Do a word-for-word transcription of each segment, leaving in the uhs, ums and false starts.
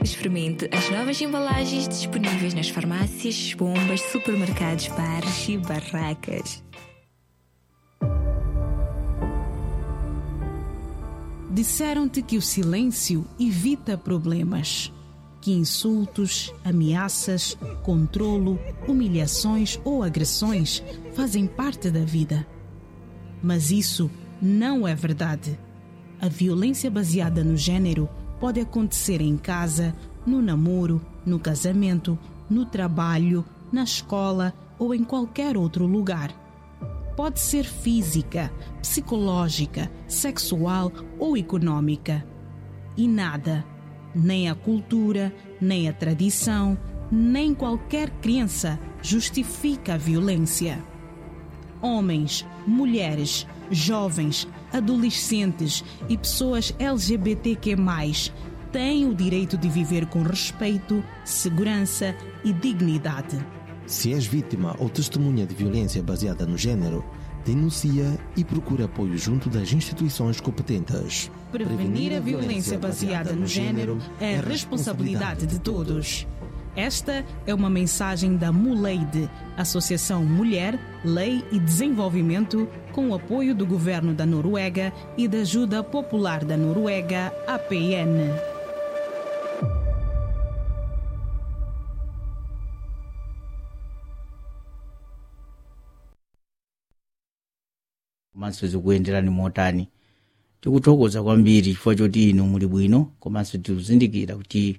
Experimente as novas embalagens disponíveis nas farmácias, bombas, supermercados, bares e barracas. Disseram-te que o silêncio evita problemas, que insultos, ameaças, controlo, humilhações ou agressões fazem parte da vida. Mas isso não é verdade. A violência baseada no gênero pode acontecer em casa, no namoro, no casamento, no trabalho, na escola ou em qualquer outro lugar. Pode ser física, psicológica, sexual ou econômica. E nada, nem a cultura, nem a tradição, nem qualquer crença justifica a violência. Homens, mulheres, jovens, adolescentes e pessoas L G B T Q mais, têm o direito de viver com respeito, segurança e dignidade. Se és vítima ou testemunha de violência baseada no género, denuncia e procura apoio junto das instituições competentes. Prevenir a violência baseada no género é responsabilidade de todos. Esta é uma mensagem da MULEID, Associação Mulher, Lei e Desenvolvimento, com o apoio do Governo da Noruega e da Ajuda Popular da Noruega, A P N. komanso zikuyenderani motani. Tikuthokoza kwambiri chifukwa choti inu muli bwino, komanso tikuzindikira kuti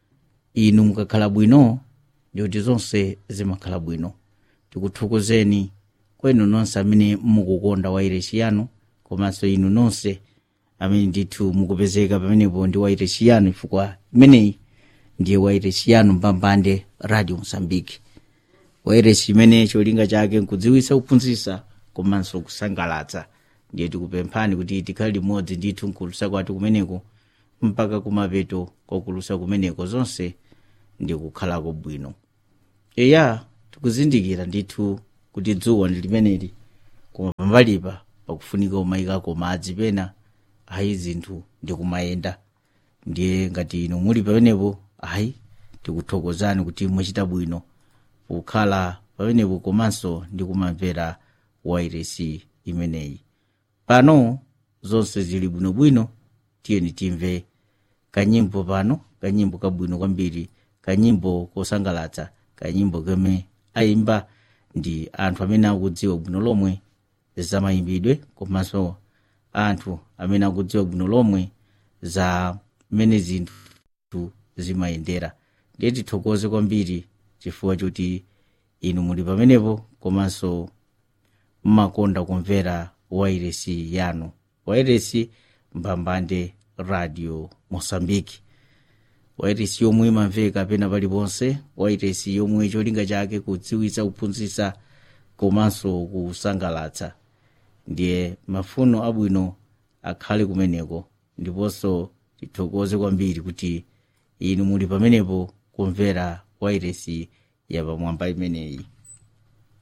inu mukakhala bwino ndikuti zonse zimakhala bwino. Tikuthokozeni kwa inu nonse amene mukukonda wairesi yanu, komanso inu nonse amene ndithu mukupezeka pamenepo ndi wairesi yanu, chifukwa imeneyi ndiye wairesi yanu mbambande Radio Mozambique. Wairesi imene cholinga chake nkudziwitsa, kuphunzitsa komanso kusangalatsa. Ndiye tikupemphani kuti tikhale limodzi ndithu nkulusa kwathu kumeneko mpaka kumapeto kwa kulusa kumeneko zonse ndi kukhalako bwino. Eya, tikuzindikira ndithu kuti dzuwa ndi limeneli, koma pambalipa pakufunika umayikako madzi pena ayi zinthu ndi kumayenda. Ndiye ngati inu muli pamenepo ayi tikuthokozani kuti mwachita bwino kukhala pamenepo komanso ndi kumamvera wairesi imeneyi. Pano zonse zili bwinobwino, tiyeni timve kanyimbo pano, kanyimbo kabwino kwambiri, kanyimbo kosangalatsa, kanyimbo keme ayimba ndi anthu amene akudziwa bwino lomwe za mayimbidwe, komanso anthu amene akudziwa bwino lomwe za mene zinthu zimayendera. Ndiye tithokoze kwambiri chifukwa choti inu muli pamenepo komanso mmakonda kumvera wairesi yanu, wairesi mbambande Radio Mozambique. Wairesi yomwe imamveka pena paliponse, wairesi yomwe cholinga chake kudziwitsa, kuphunzitsa komanso kusangalatsa. Ndiye mafuno abwino akhale kumeneko, ndiponso tithokoze kwambiri kuti inu muli pamenepo kumvera wairesi yapamwamba imeneyi.